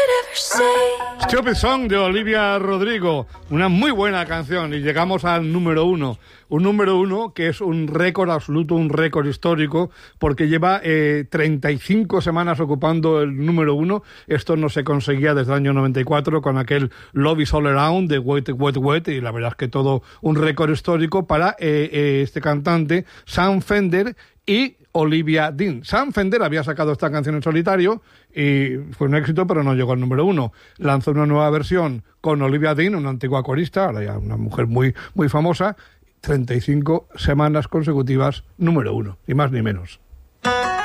Stupid Song de Olivia Rodrigo, una muy buena canción, y llegamos al número uno. Un número uno que es un récord absoluto, un récord histórico, porque lleva 35 semanas ocupando el número uno. Esto no se conseguía desde el año 94 con aquel Love Is All Around de Wet, Wet, Wet, y la verdad es que todo un récord histórico para este cantante, Sam Fender, y Olivia Dean. Sam Fender había sacado esta canción en solitario y fue un éxito, pero no llegó al número uno. Lanzó una nueva versión con Olivia Dean, una antigua corista, ahora ya una mujer muy, muy famosa. 35 semanas consecutivas número uno, ni más ni menos.